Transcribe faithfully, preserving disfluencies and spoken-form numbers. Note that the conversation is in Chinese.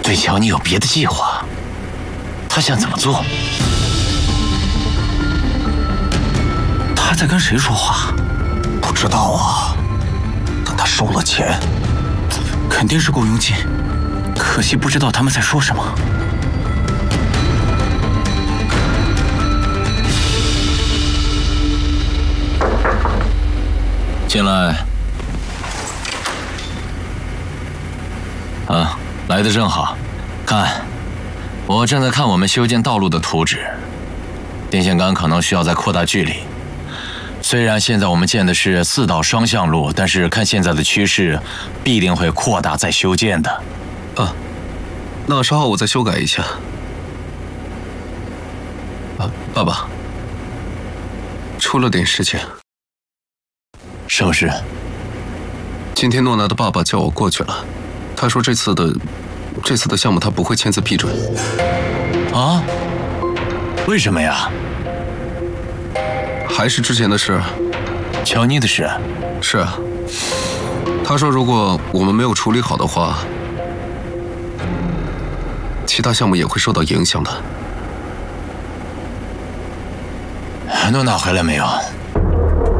对乔尼有别的计划，他想怎么做？ 他在跟谁说话？ 不知道啊，但他收了钱， 肯定是够佣金。可惜不知道他们在说什么。 进来。啊，来的正好。看，我正在看我们修建道路的图纸。电线杆可能需要再扩大距离。虽然现在我们建的是四道双向路，但是看现在的趋势，必定会扩大再修建的。 啊，那稍后我再修改一下。啊，爸爸，出了点事情。 什么事？ 今天诺娜的爸爸叫我过去了，他说这次的这次的项目他不会签字批准。 啊？为什么呀？ 还是之前的事。 乔尼的事。 是啊。他说如果我们没有处理好的话，其他项目也会受到影响的。 诺娜回来没有？